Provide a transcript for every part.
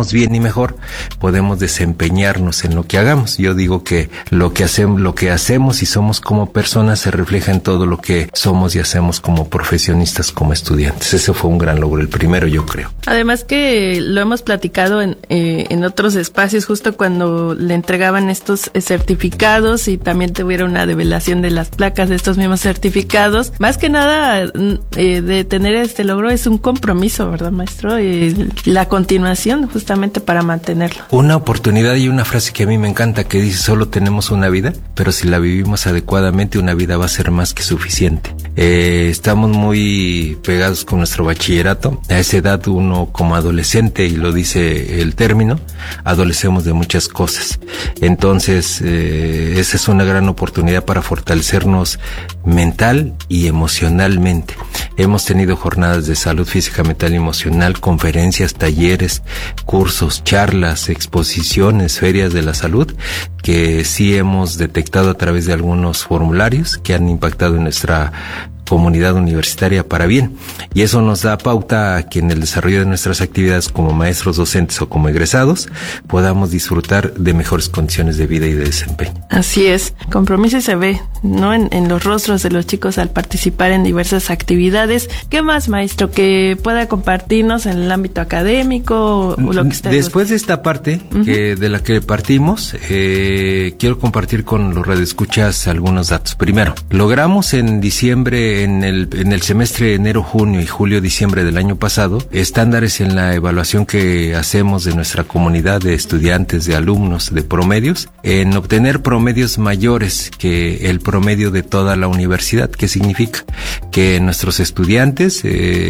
hagamos bien y mejor, podemos desempeñarnos en lo que hagamos. Yo digo que lo que hacemos y somos como personas se refleja en todo lo que somos y hacemos como profesionistas, como estudiantes. Ese fue un gran logro, el primero, yo creo. Además que lo hemos platicado en otros espacios, justo cuando le entregaban estos certificados y también tuvieron una develación de las placas de estos mismos certificados. Más que nada, de tener este logro es un compromiso, ¿verdad, maestro? La continuación justamente para mantenerlo. Una oportunidad y una frase que a mí me encanta que dice: solo tenemos una vida, pero si la vivimos adecuadamente, una vida va a ser más que suficiente. Estamos muy pegados con nuestro bachillerato. A esa edad uno como adolescente, y lo dice el término, adolecemos de muchas cosas. Entonces, esa es una gran oportunidad para fortalecernos mental y emocionalmente. Hemos tenido jornadas de salud física, mental y emocional, conferencias, talleres, cursos, charlas, exposiciones, ferias de la salud, que sí hemos detectado a través de algunos formularios que han impactado en nuestra comunidad universitaria para bien, y eso nos da pauta a que en el desarrollo de nuestras actividades como maestros, docentes o como egresados podamos disfrutar de mejores condiciones de vida y de desempeño. Así es, compromiso se ve, ¿no? En los rostros de los chicos al participar en diversas actividades. ¿Qué más, maestro, que pueda compartirnos en el ámbito académico o lo que usted después de esta parte de la que partimos, quiero compartir con los radioescuchas algunos datos. Primero, logramos en diciembre, en el semestre enero, junio y julio, diciembre del año pasado, estándares en la evaluación que hacemos de nuestra comunidad de estudiantes, de alumnos, de promedios, en obtener promedios mayores que el promedio de toda la universidad. ¿Qué significa? Que nuestros estudiantes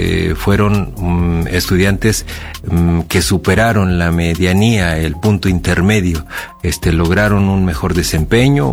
fueron estudiantes que superaron la medianía, el punto intermedio, lograron un mejor desempeño,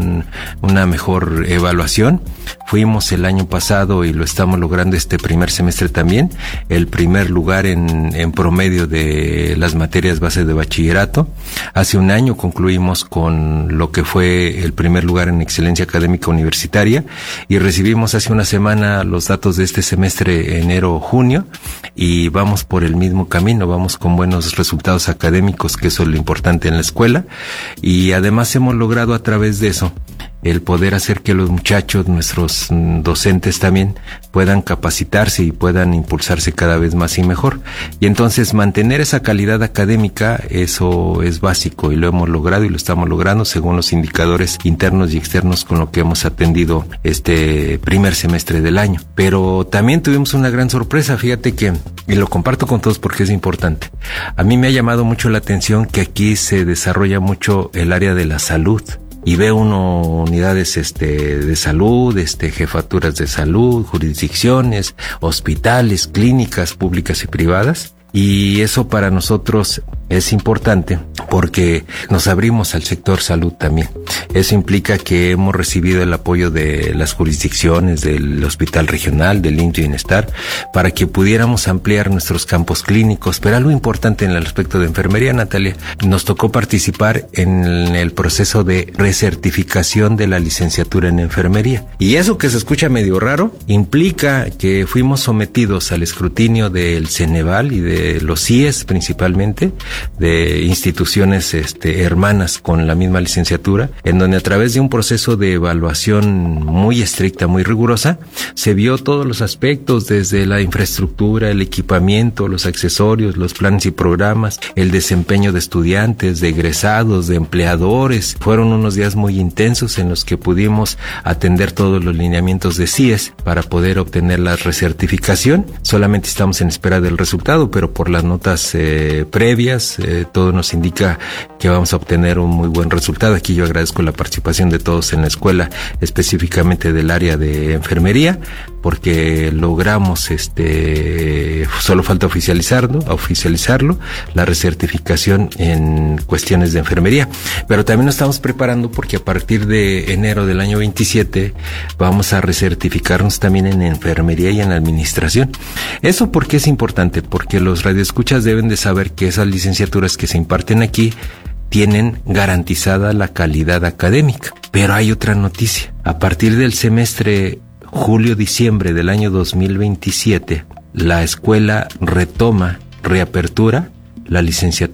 una mejor evaluación. Fuimos el año pasado, y lo estamos logrando este primer semestre también, el primer lugar en promedio de las materias base de bachillerato. Hace un año concluimos con lo que fue el primer lugar en excelencia académica universitaria, y recibimos hace una semana los datos de este semestre enero-junio, y vamos por el mismo camino, vamos con buenos resultados académicos, que eso es lo importante en la escuela, y además hemos logrado a través de eso el poder hacer que los muchachos, nuestros docentes también, puedan capacitarse y puedan impulsarse cada vez más y mejor. Y entonces mantener esa calidad académica, eso es básico, y lo hemos logrado y lo estamos logrando según los indicadores internos y externos con lo que hemos atendido este primer semestre del año. Pero también tuvimos una gran sorpresa, fíjate que, y lo comparto con todos porque es importante. A mí me ha llamado mucho la atención que aquí se desarrolla mucho el área de la salud. Y veo unidades de salud, jefaturas de salud, jurisdicciones, hospitales, clínicas públicas y privadas. Y eso para nosotros es importante porque nos abrimos al sector salud también. Eso implica que hemos recibido el apoyo de las jurisdicciones, del Hospital Regional, del IMSS Bienestar, para que pudiéramos ampliar nuestros campos clínicos. Pero algo importante en el aspecto de enfermería, Natalia, nos tocó participar en el proceso de recertificación de la licenciatura en enfermería. Y eso, que se escucha medio raro, implica que fuimos sometidos al escrutinio del Ceneval y de los CIES principalmente, de instituciones hermanas con la misma licenciatura, en donde a través de un proceso de evaluación muy estricta, muy rigurosa, se vio todos los aspectos, desde la infraestructura, el equipamiento, los accesorios, los planes y programas, el desempeño de estudiantes, de egresados, de empleadores. Fueron unos días muy intensos en los que pudimos atender todos los lineamientos de CIES para poder obtener la recertificación. Solamente estamos en espera del resultado, pero por las notas previas, todo nos indica que vamos a obtener un muy buen resultado. Aquí yo agradezco la participación de todos en la escuela, específicamente del área de enfermería, porque logramos, solo falta oficializarlo, la recertificación en cuestiones de enfermería. Pero también nos estamos preparando porque a partir de enero del año 27 vamos a recertificarnos también en enfermería y en administración. ¿Eso por qué es importante? Porque los radioescuchas deben de saber que esas licenciaturas que se imparten aquí tienen garantizada la calidad académica. Pero hay otra noticia. A partir del semestre julio-diciembre del año 2027, la escuela reapertura la licenciatura